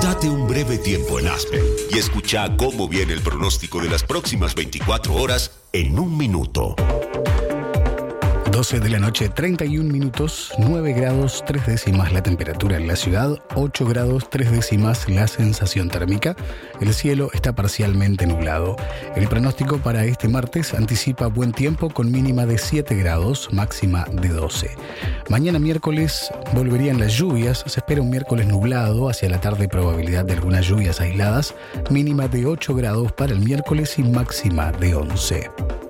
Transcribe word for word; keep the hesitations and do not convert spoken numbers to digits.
Date un breve tiempo en Aspen y escucha cómo viene el pronóstico de las próximas veinticuatro horas en un minuto. doce de la noche, treinta y un minutos, nueve grados, tres décimas la temperatura en la ciudad, ocho grados, tres décimas la sensación térmica. El cielo está parcialmente nublado. El pronóstico para este martes anticipa buen tiempo con mínima de siete grados, máxima de doce. Mañana miércoles volverían las lluvias. Se espera un miércoles nublado, hacia la tarde probabilidad de algunas lluvias aisladas, mínima de ocho grados para el miércoles y máxima de once.